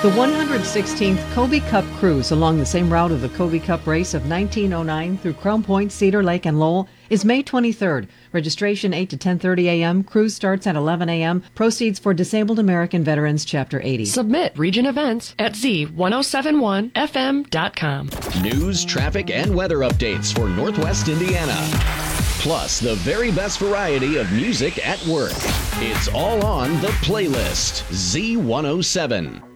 The 116th Kobe Cup Cruise along the same route of the Kobe Cup race of 1909 through Crown Point, Cedar Lake, and Lowell is May 23rd. Registration 8 to 10:30 a.m. Cruise starts at 11 a.m. Proceeds for Disabled American Veterans Chapter 80. Submit region events at z1071fm.com. News, traffic, and weather updates for Northwest Indiana. Plus, the very best variety of music at work. It's all on The Playlist, Z107.